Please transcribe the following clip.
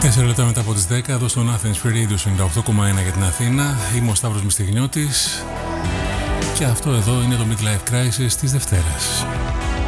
4 λεπτά μετά από τις 10 εδώ στον Athens Free Radio 98,1 για την Αθήνα. Είμαι ο Σταύρος Μυστιγνιώτης και αυτό εδώ είναι το Midlife Crisis της Δευτέρας.